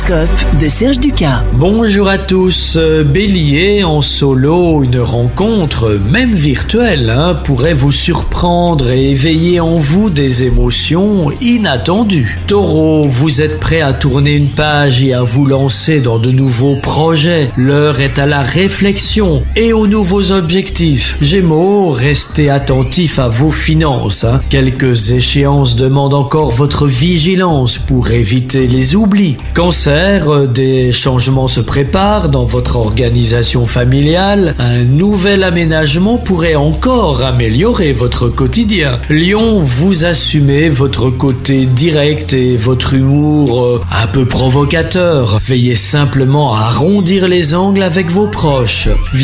L'horoscope de Serge Ducas. Bonjour à tous. Bélier, en solo, une rencontre, même virtuelle, pourrait vous surprendre et éveiller en vous des émotions inattendues. Taureau, vous êtes prêt à tourner une page et à vous lancer dans de nouveaux projets. L'heure est à la réflexion et aux nouveaux objectifs. Gémeaux, restez attentifs à vos finances. Quelques échéances demandent encore votre vigilance pour éviter les oublis. Cancer, des changements se préparent dans votre organisation familiale. Un nouvel aménagement pourrait encore améliorer votre quotidien. Lion, vous assumez votre côté direct et votre humour un peu provocateur. Veillez simplement à arrondir les angles avec vos proches.